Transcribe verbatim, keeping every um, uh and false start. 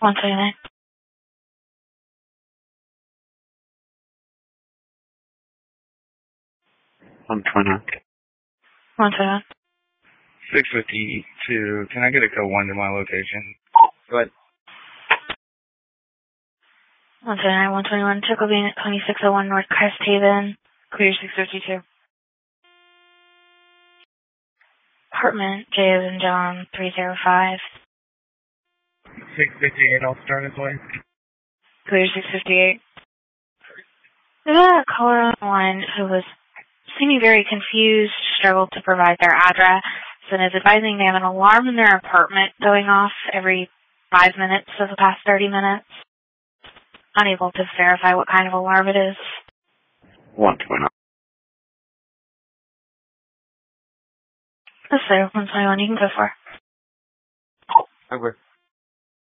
one twenty-nine. one twenty-nine. one twenty-one. six fifty-two. Can I get a code one to my location? Go ahead. one twenty-nine, one twenty-one. Typical being at twenty-six oh one North Crest Haven. Clear six fifty-two. Apartment J as in John three oh five. six fifty-eight, I'll start this way. Clear six fifty-eight. There's a caller on the line who was seeming very confused, struggled to provide their address, and is advising they have an alarm in their apartment going off every five minutes for the past thirty minutes. Unable to verify what kind of alarm it is. one twenty-nine. Yes, sir. one twenty-one, you can go for. Over.